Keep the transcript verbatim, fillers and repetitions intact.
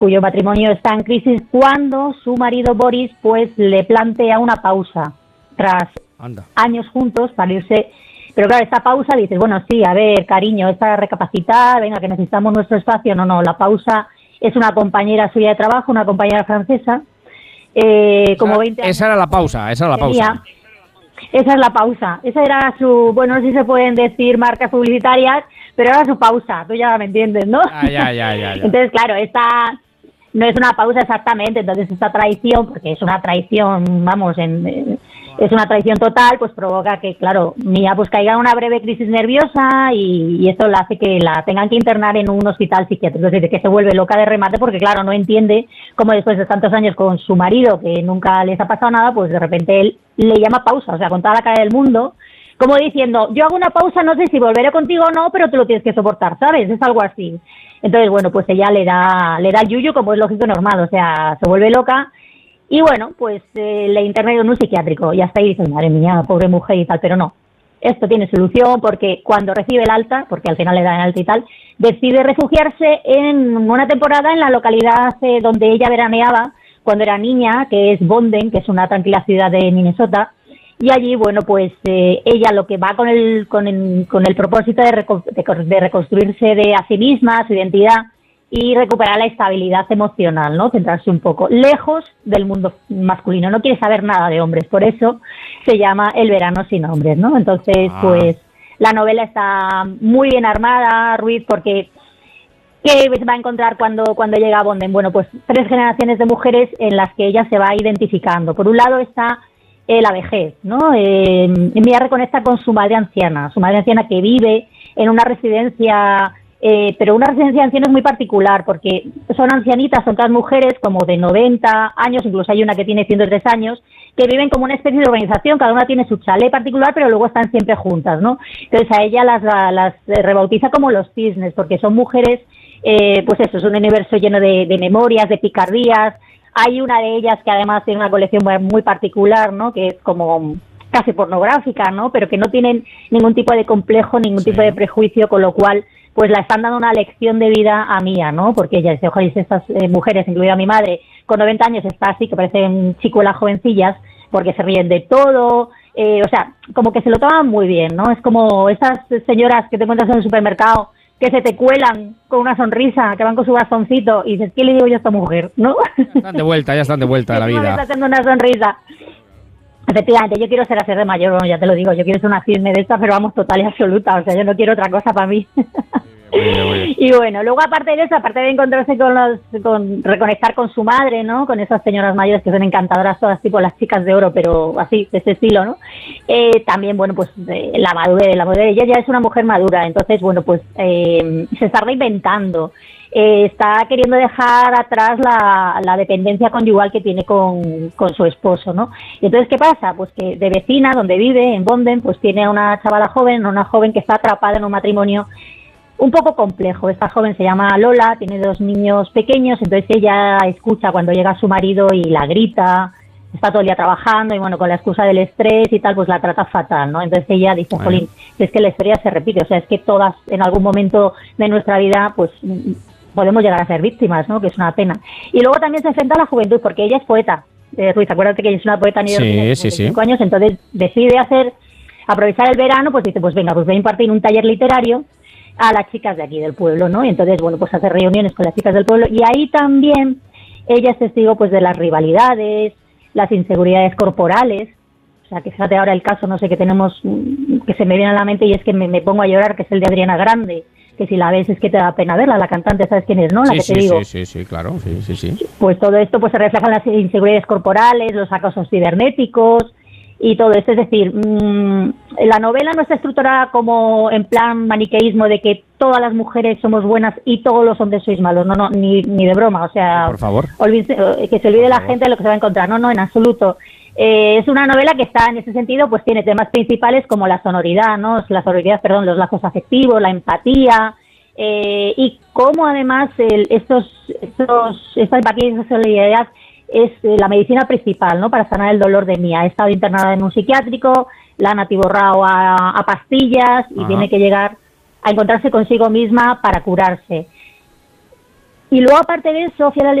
cuyo matrimonio está en crisis, cuando su marido Boris pues le plantea una pausa tras Anda. años juntos para irse. Pero claro, esta pausa dices, bueno, sí, a ver, cariño, es para recapacitar, venga, que necesitamos nuestro espacio. No, no, la pausa es una compañera suya de trabajo, una compañera francesa, eh, como veinte años. Esa era la pausa, esa era la pausa. Esa es la pausa, esa era su, bueno, no sé si se pueden decir marcas publicitarias, pero era su pausa, tú ya me entiendes, ¿no? Ah, ya, ya, ya, ya. Entonces, claro, esta no es una pausa exactamente, entonces esta traición, porque es una traición, vamos, en, en, es una traición total, pues provoca que, claro, Mia pues caiga en una breve crisis nerviosa y, y esto la hace que la tengan que internar en un hospital psiquiátrico, es decir, que se vuelve loca de remate porque, claro, no entiende cómo después de tantos años con su marido, que nunca les ha pasado nada, pues de repente él le llama pausa, o sea, con toda la cara del mundo, como diciendo, yo hago una pausa, no sé si volveré contigo o no, pero tú lo tienes que soportar, ¿sabes? Es algo así. Entonces, bueno, pues ella le da le da yuyu, como es lógico y normal, o sea, se vuelve loca. Y bueno, pues eh, le interna en un psiquiátrico. Y hasta ahí dices, madre mía, pobre mujer y tal, pero no. Esto tiene solución porque cuando recibe el alta, porque al final le dan el alta y tal, decide refugiarse en una temporada en la localidad eh, donde ella veraneaba cuando era niña, que es Bonden, que es una tranquila ciudad de Minnesota. Y allí, bueno, pues eh, ella lo que va con el con el, con el propósito de, reco de, de reconstruirse de a sí misma, su identidad, y recuperar la estabilidad emocional, ¿no? Centrarse un poco lejos del mundo masculino. No quiere saber nada de hombres, por eso se llama El verano sin hombres, ¿no? Entonces, ah. pues la novela está muy bien armada, Ruiz, porque ¿qué va a encontrar cuando, cuando llega a Bonden? Bueno, pues tres generaciones de mujeres en las que ella se va identificando. Por un lado está Eh, la vejez, ¿no? Eh, Mia reconecta con su madre anciana, su madre anciana que vive en una residencia, eh, pero una residencia de ancianos muy particular, porque son ancianitas, son todas mujeres como de noventa años, incluso hay una que tiene ciento tres años, que viven como una especie de organización, cada una tiene su chalet particular, pero luego están siempre juntas, ¿no? Entonces a ella las, las rebautiza como los cisnes, porque son mujeres, eh, pues eso, es un universo lleno de, de memorias, de picardías. Hay una de ellas que además tiene una colección muy particular, ¿no? Que es como casi pornográfica, ¿no? Pero que no tienen ningún tipo de complejo, ningún sí. tipo de prejuicio, con lo cual pues la están dando una lección de vida a Mia, ¿no? Porque ella dice, ojalá estas eh, mujeres, incluida mi madre, con noventa años está así, que parecen chicuelas jovencillas, porque se ríen de todo, eh, o sea, como que se lo toman muy bien, ¿no? Es como esas señoras que te encuentras en el supermercado, que se te cuelan con una sonrisa, que van con su bastoncito y dices, ¿qué le digo yo a esta mujer? ¿No? Ya están de vuelta, ya están de vuelta a la vida. Está haciendo una sonrisa. Efectivamente, yo quiero ser así de mayor, bueno, ya te lo digo, yo quiero ser una cisne de estas, pero vamos, total y absoluta, o sea, yo no quiero otra cosa para mí. Muy bien, muy bien. Y bueno, luego aparte de eso, aparte de encontrarse con los, con reconectar con su madre, ¿no? Con esas señoras mayores que son encantadoras todas, tipo las chicas de oro, pero así, de ese estilo, ¿no? Eh, también, bueno, pues eh, la madurez, la madurez, ella ya es una mujer madura, entonces, bueno, pues eh, se está reinventando. Eh, está queriendo dejar atrás la, la dependencia conyugal que tiene con, con su esposo, ¿no? Y entonces, ¿qué pasa? Pues que de vecina, donde vive, en Bonden, pues tiene a una chavala joven, una joven que está atrapada en un matrimonio un poco complejo. Esta joven se llama Lola, tiene dos niños pequeños, entonces ella escucha cuando llega su marido y la grita, está todo el día trabajando y bueno, con la excusa del estrés y tal, pues la trata fatal, ¿no? Entonces ella dice, bueno, jolín, es que la historia se repite, o sea, es que todas en algún momento de nuestra vida, pues podemos llegar a ser víctimas, ¿no? Que es una pena. Y luego también se enfrenta a la juventud, porque ella es poeta. Eh, Ruiz, acuérdate que ella es una poeta neoyorquina de sí, sí, sí. años, entonces decide hacer, aprovechar el verano, pues dice, pues venga, pues voy a impartir un taller literario a las chicas de aquí del pueblo, ¿no? Y entonces, bueno, pues hace reuniones con las chicas del pueblo y ahí también ella es testigo, pues, de las rivalidades, las inseguridades corporales. O sea, que fíjate ahora el caso, no sé, que tenemos, que se me viene a la mente y es que me, me pongo a llorar, que es el de Adriana Grande, que si la ves es que te da pena verla, la cantante, ¿sabes quién es, no? La sí, que sí, te digo. Sí, sí, sí, claro, sí, sí, sí. Pues todo esto pues se refleja en las inseguridades corporales, los acosos cibernéticos y todo esto. Es decir, mmm, la novela no está estructurada como en plan maniqueísmo de que todas las mujeres somos buenas y todos los hombres sois malos. No, no, ni, ni de broma. O sea, por favor. Olvídense, que se olvide la gente de lo que se va a encontrar. No, no, en absoluto. Eh, es una novela que está en ese sentido, pues tiene temas principales como la sonoridad, ¿no? La sonoridad, perdón, los lazos afectivos, la empatía, eh, y cómo además el, estos, estos, esta empatía y esa solidaridad es eh, la medicina principal, ¿no? Para sanar el dolor de Mia. Ha estado internada en un psiquiátrico, la han atiborrado a, a pastillas y Ajá. tiene que llegar a encontrarse consigo misma para curarse. Y luego, aparte de eso, fui a la